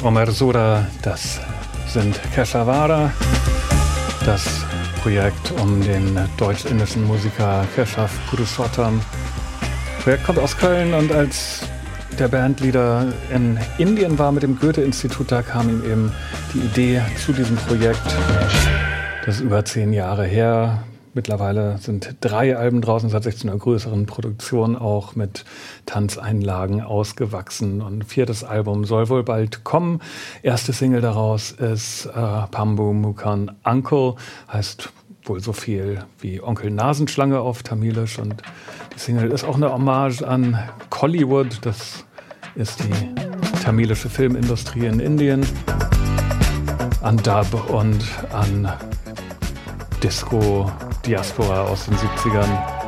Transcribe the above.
Omersura, das sind Keshavara, das Projekt um den deutsch-indischen Musiker Keshav Purushottam. Das Projekt kommt aus Köln und als der Bandleader in Indien war mit dem Goethe-Institut, da kam ihm eben die Idee zu diesem Projekt. Das ist über 10 Jahre her. Mittlerweile sind 3 Alben draußen, seit 16 einer größeren Produktion, auch mit Tanzeinlagen ausgewachsen. Und ein 4. Album soll wohl bald kommen. Erste Single daraus ist Pambu Mukan Uncle, heißt wohl so viel wie Onkel Nasenschlange auf Tamilisch. Und die Single ist auch eine Hommage an Kollywood, das ist die tamilische Filmindustrie in Indien, an Dub und an Disco Diaspora aus den 70ern.